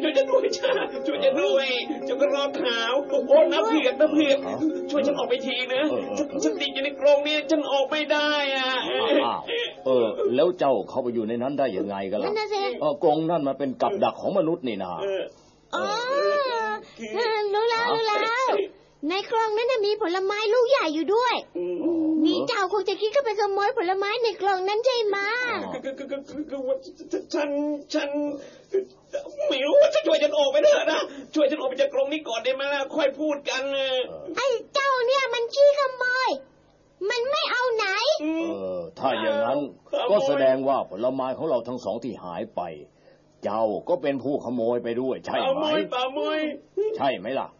ช่วยฉันด้วยจ้าช่วยฉันด้วยเจ้ากระรอกขาวโอ้โหน้ำเผือกช่วยฉันออกไปทีนะฉันติดอยู่ในกรงนี้ฉันออกไม่ได้อ่ะแล้วเจ้าเข้าไปอยู่ในนั้นได้ยังไงกันล่ะกรงนั่นมันเป็นกับดักของมนุษย์นี่นะรู้แล้วในกล่องนั้นมีผลไม้ลูกใหญ่อยู่ด้วยนี่เจ้าคงจะคิดเข้าไปขโมยผลไม้ในกล่องนั้นใช่ไหมฉันไม่รู้ว่าจะช่วยฉันออกไปเถอะนะช่วยฉันออกไปจากกรงนี้ก่อนได้ไหมล่ะค่อยพูดกันไอ้เจ้าเนี่ยมันขี้ขโมยมันไม่เอาไหนถ้าอย่างนั้นก็แสดงว่าผลไม้ของเราทั้งสองที่หายไปเจ้าก็เป็นผู้ขโมยไปด้วยใช่ไหมป่าโมยใช่ไหมล่ะ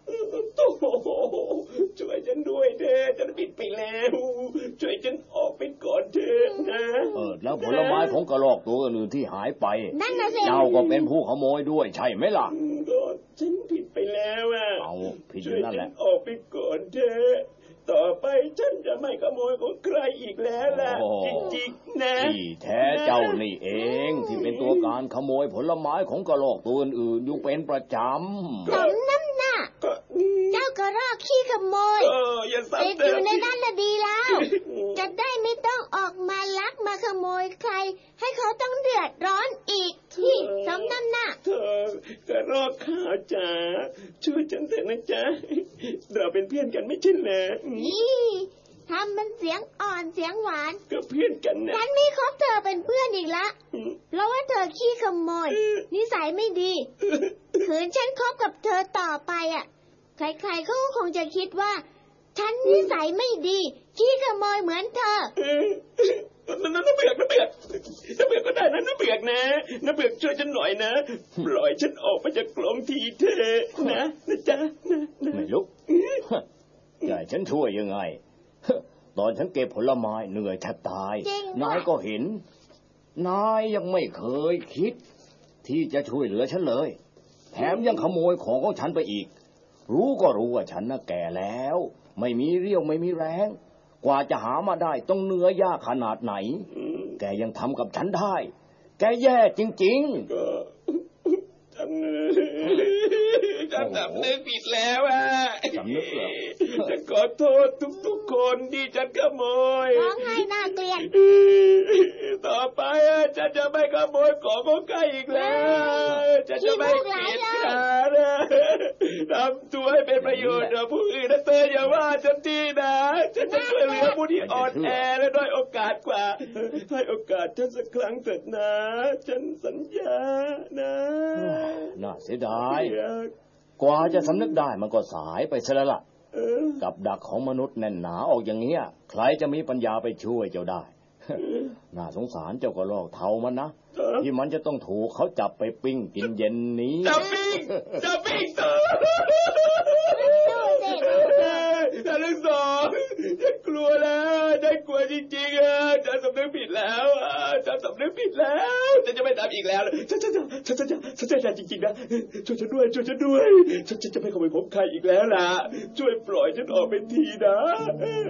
ช่วยฉันด้วยเถอะฉันผิดไปแล้วช่วยฉันออกไปก่อนเถอะนะแล้วผลไม้ของกระรอกตัวอื่นที่หายไปเจ้าก็เป็นผู้ขโมยด้วยใช่ไหมล่ะก็ฉันผิดไปแล้วเอาผิดอยู่นั่นแหละออกไปก่อนเถอะต่อไปฉันจะไม่ขโมยของใครอีกแล้วล่ะจริงๆนะที่แท้เจ้านี่เองที่เป็นตัวการขโมยผลไม้ของกระรอกตัวอื่นอยู่เป็นประจำสมน้ำหน้าเจ้ากระรอกขี้ขโมยติดอยู่ในนั้นละดีแล้วจะได้ไม่ต้องออกมาลักมาขโมยใครให้เขาต้องเดือดร้อนอีกที่สมน้ำหน้าเธอกระรอกขาวจ๋าช่วยฉันเถอะนะจ๊ะเราเป็นเพื่อนกันไม่ใช่เหรอทำมันเสียงอ่อนเสียงหวานก็เพื่อนกันนะฉันไม่คบเธอเป็นเพื่อนอีกละเพราะว่าเธอขี้ขโมยนิสัยไม่ดีขืนฉันคบกับเธอต่อไปใครๆเขาคงจะคิดว่าฉันนิสัยไม่ดีขี้ขโมยเหมือนเธอน้าเบือกก็ได้นะน้าเบือกนะน้าเบือกช่วยฉันหน่อยนะปล่อยฉันออกไปจากกรงทีเถอะนะจ๊ะไม่ลุกใหญ่ฉันช่วยยังไงตอนฉันเก็บผลไม้เหนื่อยแทบตายนายก็เห็นนายยังไม่เคยคิดที่จะช่วยเหลือฉันเลยแถมยังขโมยของฉันไปอีกรู้ก็รู้ว่าฉันน่ะแก่แล้วไม่มีเรี่ยวไม่มีแรงกว่าจะหามาได้ต้องเหนื่อยยากขนาดไหนแกยังทำกับฉันได้แกแย่จริงๆฉันสำนึกผิดแล้วสำนึกเหรอฉันขอโทษทุกคนที่ฉันขโมยร้องไห้น่าเกลียดต่อไปฉันจะไม่ขโมยของใครอีกแล้วฉันจะไม่เกลียดใครทำตัวให้เป็นประโยชน์ต่อผู้อื่นนะเธออย่าว่าฉันทีนะฉันจะช่วยเหลือผู้ที่อ่อนแอและด้อยโอกาสกว่าให้โอกาสฉันสักครั้งเถิดนะฉันสัญญานะน่าเสียดายกว่าจะสำนึกได้มันก็สายไปซะแล้วล่ะกับดักของมนุษย์แน่นหนาออกอย่างเงี้ยใครจะมีปัญญาไปช่วยเจ้าได้น่าสงสารเจ้ากระรอกเทามันนะที่มันจะต้องถูกเขาจับไปปิ้งกินเย็นนี้จับปิ้งท่านทั้งสองฉันกลัวแล้วฉันกลัวจริงๆฉันสำนึกผิดแล้วฉันสำนึกผิดแล้วฉันจะไม่ทำอีกแล้วฉันจะจริงๆนะช่วยฉันด้วยฉันจะไม่ขโมยของใครอีกแล้วล่ะช่วยปล่อยฉันออกไปทีนะ